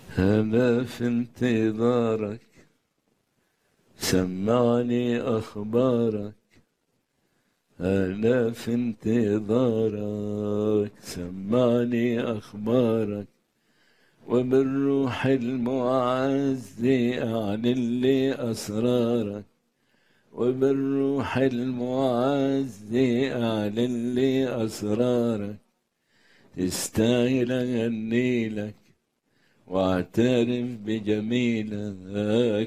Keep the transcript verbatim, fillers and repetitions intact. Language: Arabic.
أنا في انتظارك، سمعني أخبارك. أنا في انتظارك، سمعني أخبارك. وبالروح المعزي أعلن لي أسرارك. وبالروح المعزي أعلن لي أسرارك. تستاهل أغني لك واعترف بجميلك.